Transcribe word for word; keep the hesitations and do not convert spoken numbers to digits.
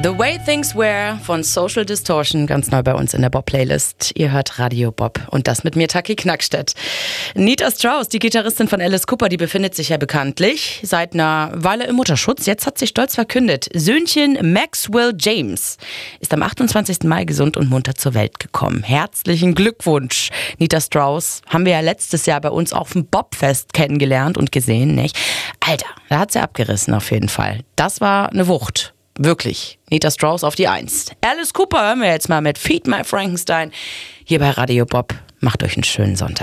The Way Things Were von Social Distortion, ganz neu bei uns in der Bob-Playlist. Ihr hört Radio Bob und das mit mir, Taki Knackstedt. Nita Strauss, die Gitarristin von Alice Cooper, die befindet sich ja bekanntlich seit einer Weile im Mutterschutz. Jetzt hat sie stolz verkündet, Söhnchen Maxwell James ist am achtundzwanzigsten Mai gesund und munter zur Welt gekommen. Herzlichen Glückwunsch, Nita Strauss. Haben wir ja letztes Jahr bei uns auf dem Bobfest kennengelernt und gesehen, nicht? Alter, da hat sie abgerissen auf jeden Fall. Das war eine Wucht. Wirklich. Nita Strauss auf die Eins. Alice Cooper hören wir jetzt mal mit Feed My Frankenstein hier bei Radio Bob. Macht euch einen schönen Sonntag.